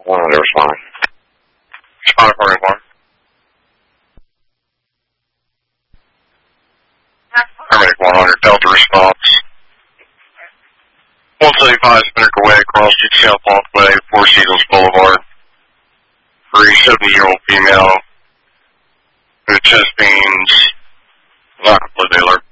100 responding. Responding for report. Paramedic 100, Delta response. 175 Spinnaker Way, across South Parkway, Four Seasons Boulevard. For a 70-year-old female, whose chest pains, not completely alert.